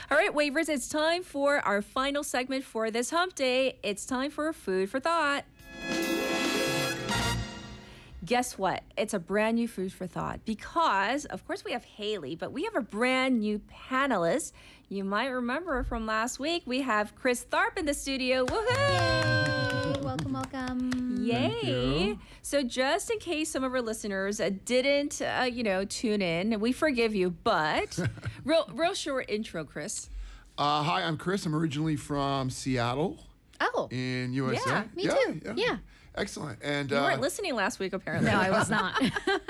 All right, Wavers, it's time for our final segment for this hump day. It's time for Food for Thought. Guess what? It's a brand new Food for Thought because, of course, we have Haley, but we have a brand new panelist. You might remember from last week, we have Chris Tharp in the studio. Woohoo! Yay! Welcome. Yay! So just in case some of our listeners didn't, tune in, we forgive you, but real short intro, Chris. Hi, I'm Chris. I'm originally from Seattle Oh. in USA. Yeah, me too. Yeah. Excellent. And You weren't listening last week, apparently. No, I was not.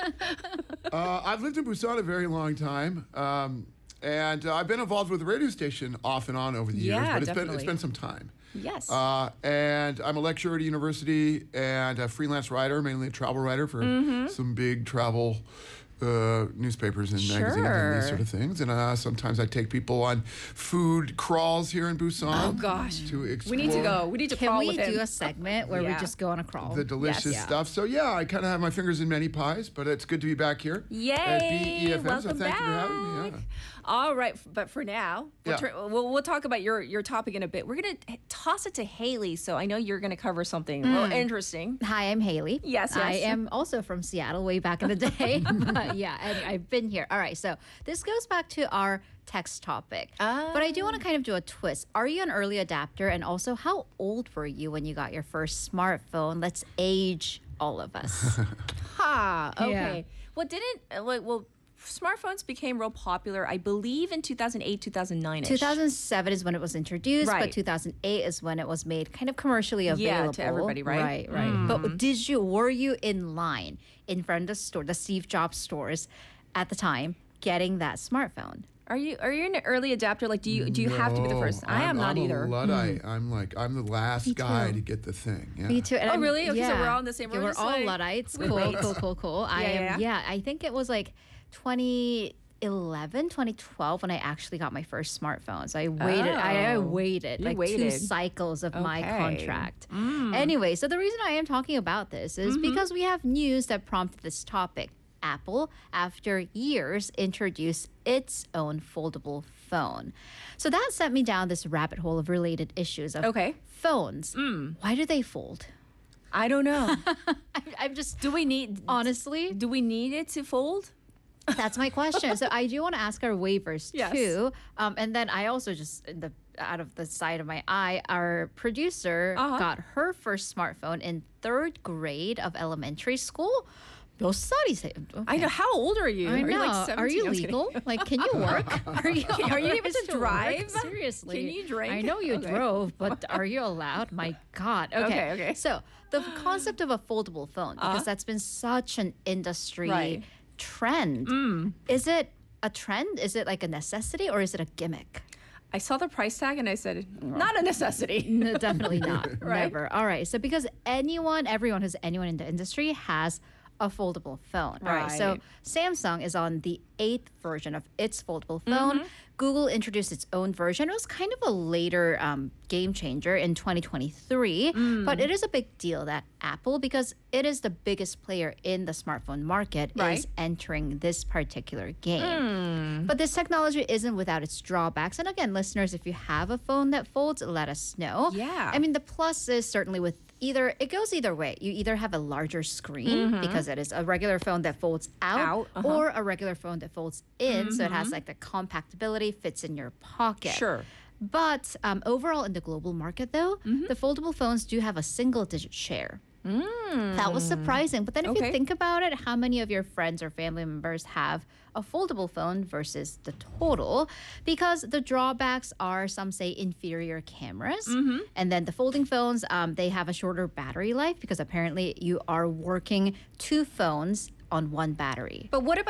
I've lived in Busan a very long time. And I've been involved with the radio station off and on over the years, Yeah, but definitely. it's been some time. Yes. And I'm a lecturer at a university and a freelance writer, mainly a travel writer for some big travel newspapers and magazines and these sort of things. And sometimes I take people on food crawls here in Busan. Oh, gosh. To explore We need to go. We need to Can crawl we with him. do a segment where we Yeah. just go on a crawl? the delicious Yes. stuff. So yeah, I kind of have my fingers in many pies, but it's good to be back here Yay! at BEFM. Welcome So thank you for having me. back. Yeah. All right, but for now, Yeah. we'll talk about your topic in a bit. We're going to toss it to Haley, so I know you're going to cover something real interesting. Hi, I'm Haley. Yes, I yes. am also from Seattle way back in the day. But yeah, and I've been here. All right, so this goes back to our text topic. But I do want to kind of do a twist. Are you an early adapter? And also, how old were you when you got your first smartphone? Let's age all of us. Ha, okay. Yeah. Well, smartphones became real popular, I believe, in 2008, 2009-ish. 2007 is when it was introduced, Right. but 2008 is when it was made kind of commercially available. to everybody, right? Right. But were you in line in front of the store, the Steve Jobs stores at the time, getting that smartphone? Are you an early adapter? Like, do you have to be the No, first? I am not I'm either. a Luddite. I'm the last guy too. to get the thing. Yeah. Me too. And Oh, I'm- really? Okay, so yeah. we're all in the same room, Yeah, we're just all like Luddites. roommates. Cool. Yeah. I think it was like 2011, 2012 when I actually got my first smartphone. So I waited. I Oh. waited You like waited. 2 cycles of my Okay. contract. Anyway, so the reason I am talking about this is because we have news that prompted this topic. Apple, after years, introduced its own foldable phone. So that sent me down this rabbit hole of related issues of Okay. phones. Why do they fold? I don't know. I'm just Do we need it to fold? that's my question. So I do want to ask our waivers Yes. too. And then I also just out of the side of my eye, our producer got her first smartphone in 3rd grade of elementary school. 몇 살이세요? I know. How old are you? I Are you know. like 17? Are you I'm just kidding. legal? Like, can you work? Are you able to drive? Seriously. Can you drink? I know you Okay. drove, but are you allowed? My God. Okay. So the concept of a foldable phone, because that's been such an industry Right. trend. Is it a trend? Is it like a necessity or is it a gimmick? I saw the price tag and I said, not a necessity. No, definitely not. Right. Never. All right. So because everyone who's anyone in the industry has a foldable phone. All right. So Right. Samsung is on the 8th version of its foldable phone. Google introduced its own version. It was kind of a later game changer in 2023, but it is a big deal that Apple, because it is the biggest player in the smartphone market, Right. is entering this particular game. But this technology isn't without its drawbacks. And again, listeners, if you have a phone that folds, let us know. Yeah. I mean, the plus is certainly with it goes either way. You either have a larger screen because it is a regular phone that folds out, or a regular phone that folds in. So it has like the compactability, fits in your pocket. Sure. But overall in the global market, though, the foldable phones do have a single-digit share. That was surprising. But then if you Okay. think about it, how many of your friends or family members have a foldable phone versus the total? Because the drawbacks are, some say, inferior cameras. And then the folding phones, they have a shorter battery life because apparently you are working 2 phones on 1 battery. But what about